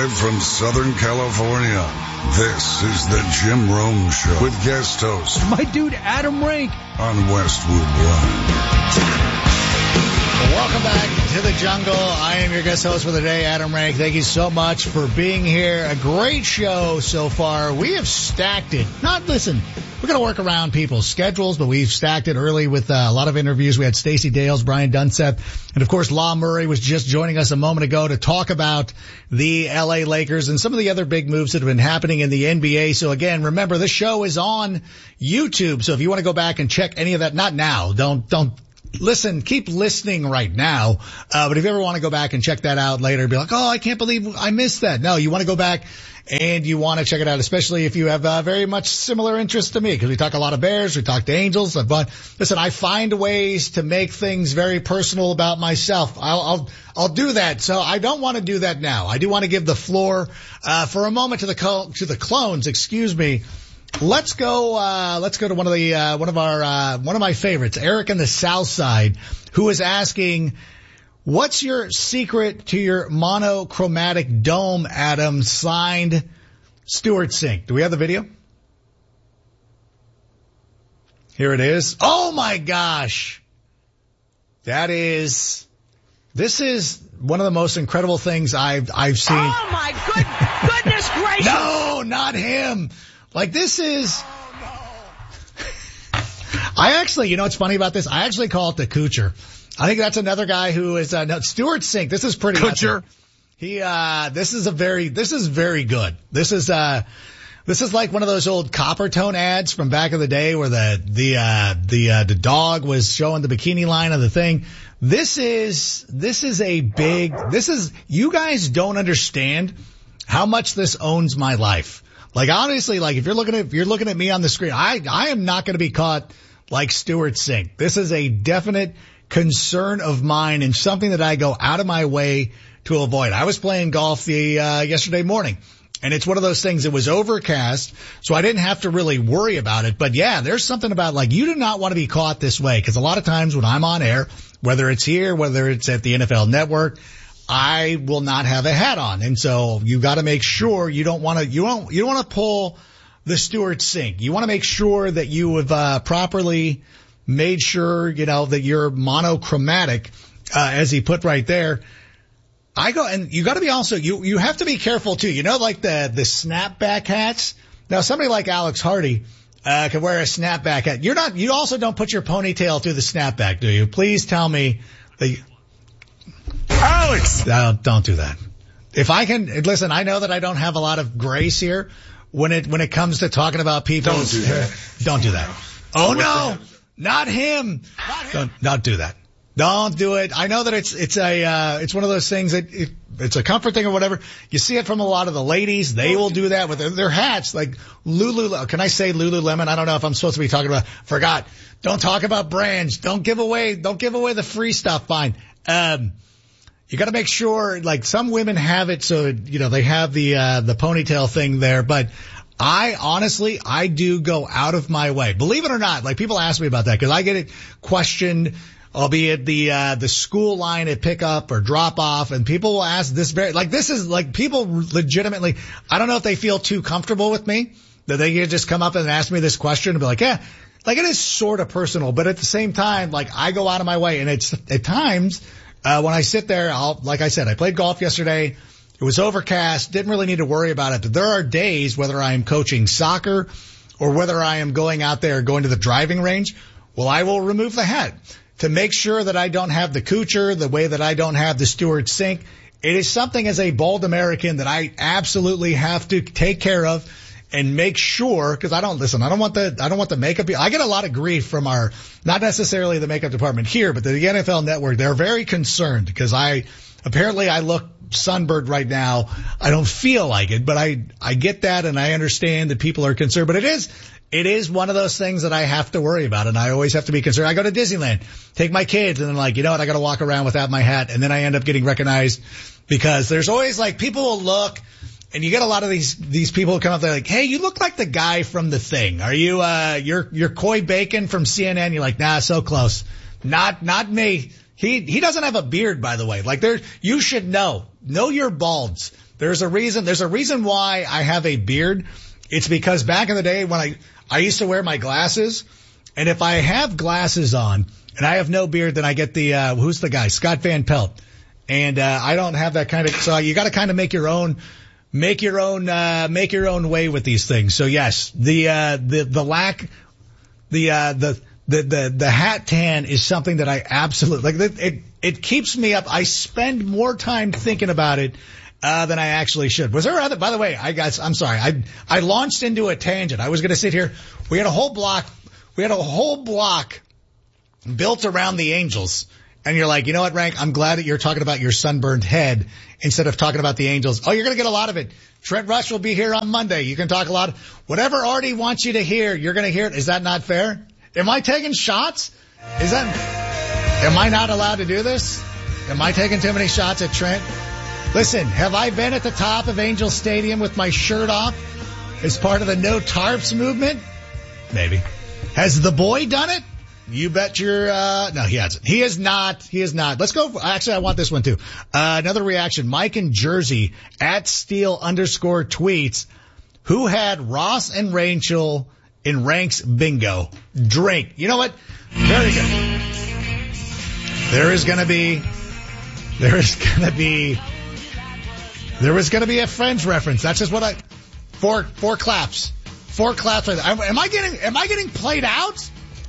Live from Southern California, this is the Jim Rome Show with guest host, my dude Adam Rank, on Westwood One. Welcome back to the jungle. I am your guest host for the day, Adam Rank. Thank you so much for being here. A great show so far. We have stacked it. We're going to work around people's schedules, but we've stacked it early with a lot of interviews. We had Stacey Dales, Brian Dunseth, and of course, Law Murray was just joining us a moment ago to talk about the LA Lakers and some of the other big moves that have been happening in the NBA. So again, remember, this show is on YouTube. So if you want to go back and check any of that, not now, don't listen, keep listening right now. But if you ever want to go back and check that out later, be like, oh, I can't believe I missed that. No, you want to go back and you want to check it out, especially if you have very much similar interest to me, because we talk a lot of Bears, we talk to Angels. But listen, I find ways to make things very personal about myself. I'll do that. So I don't want to do that now. I do want to give the floor for a moment to the clones. Excuse me. Let's go to one of my favorites, Eric in the South Side, who is asking, what's your secret to your monochromatic dome, Adam? Signed, Stuart Sink. Do we have the video? Here it is. Oh my gosh. This is one of the most incredible things I've seen. Oh my goodness gracious. No, not him. Like, this is... I actually, you know what's funny about this? I actually call it the Coocher. I think that's another guy who is, no, Stuart Sink. This is pretty... Coocher. This is very good. This is like one of those old Coppertone ads from back in the day where the dog was showing the bikini line of the thing. You guys don't understand how much this owns my life. Like, honestly, like, if you're looking at me on the screen, I am not going to be caught like Stuart Sink. This is a definite concern of mine and something that I go out of my way to avoid. I was playing golf yesterday morning, and it's one of those things. It was overcast, so I didn't have to really worry about it. But yeah, there's something about, like, you do not want to be caught this way, because a lot of times when I'm on air, whether it's here, whether it's at the NFL Network, I will not have a hat on. And so you got to make sure you don't want to pull the Stuart Sink. You want to make sure that you have properly made sure, that you're monochromatic, as he put right there. And you got to be also, you have to be careful too. Like the snapback hats. Now, somebody like Alex Hardy can wear a snapback hat. You also don't put your ponytail through the snapback, do you? Please tell me that Alex! Don't do that. If I can, listen, I know that I don't have a lot of grace here when it comes to talking about people. Don't do that. Don't do that. Oh no! Not him! Don't do that. Don't do it. I know that it's one of those things that it's a comfort thing or whatever. You see it from a lot of the ladies. They will do that with their hats, like Lululemon. Can I say Lululemon? I don't know if I'm supposed to be talking about, forgot. Don't talk about brands. Don't give away the free stuff. Fine. You got to make sure, like, some women have it so, they have the ponytail thing there. But I do go out of my way. Believe it or not, like, people ask me about that because I get it questioned, albeit the school line at pickup or drop off, and people will ask this people legitimately, I don't know if they feel too comfortable with me that they can just come up and ask me this question and be like, yeah, like, it is sort of personal, but at the same time, like, I go out of my way, and it's at times, when I sit there, like I said, I played golf yesterday. It was overcast. Didn't really need to worry about it. But there are days, whether I am coaching soccer or whether I am going out there, going to the driving range, well, I will remove the hat to make sure that I don't have the Coocher, the way that I don't have the Stuart Sink. It is something as a bald American that I absolutely have to take care of and make sure, because I don't want the makeup. I get a lot of grief from not necessarily the makeup department here, but the NFL Network. They're very concerned because I look sunburned right now. I don't feel like it, but I get that, and I understand that people are concerned, but it is one of those things that I have to worry about, and I always have to be concerned. I go to Disneyland, take my kids, and then, like, I got to walk around without my hat, and then I end up getting recognized because there's always, like, people will look. And you get a lot of these people who come up there like, hey, you look like the guy from The Thing. Are you, you're Coy Bacon from CNN? You're like, nah, so close. Not me. He doesn't have a beard, by the way. Like, you should know your balds. There's a reason why I have a beard. It's because back in the day when I used to wear my glasses, and if I have glasses on and I have no beard, then I get the, who's the guy? Scott Van Pelt. And, I don't have that kind of, so you gotta kind of make your own way with these things. So yes, the hat tan is something that I absolutely, like, it keeps me up. I spend more time thinking about it, than I actually should. Was there other, by the way, I'm sorry, I launched into a tangent. I was gonna sit here, we had a whole block built around the Angels. And you're like, you know what, Rank? I'm glad that you're talking about your sunburned head instead of talking about the Angels. Oh, you're going to get a lot of it. Trent Rush will be here on Monday. You can talk a lot. Whatever Artie wants you to hear, you're going to hear it. Is that not fair? Am I taking shots? Am I not allowed to do this? Am I taking too many shots at Trent? Listen, have I been at the top of Angel Stadium with my shirt off as part of the No Tarps movement? Maybe. Has the boy done it? You bet your, no, he hasn't. He is not. Let's go. Actually, I want this one too. Another reaction. Mike in Jersey at Steele_tweets. Who had Ross and Rachel in Rank's bingo? Drink. You know what? Very good. There was going to be a Friends reference. That's just what four claps. 4 claps. Am I getting played out?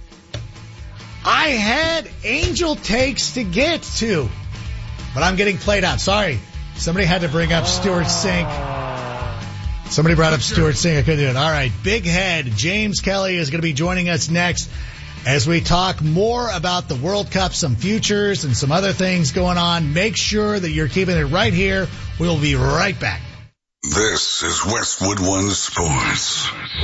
I had Angel takes to get to, but I'm getting played out. Sorry. Somebody had to bring up Stuart Sink. Somebody brought up Stuart Sink. I couldn't do it. All right. Big head. James Kelly is going to be joining us next as we talk more about the World Cup, some futures and some other things going on. Make sure that you're keeping it right here. We'll be right back. This is Westwood One Sports.